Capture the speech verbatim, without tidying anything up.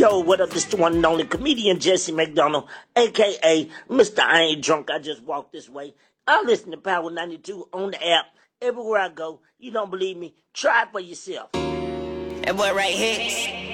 Yo, what up? This the one and only comedian Jesse McDonald, a k a. Mister I Ain't Drunk, I Just Walked This Way. I listen to Power ninety-two on the app. Everywhere I go, you don't believe me? Try it for yourself. That boy right here.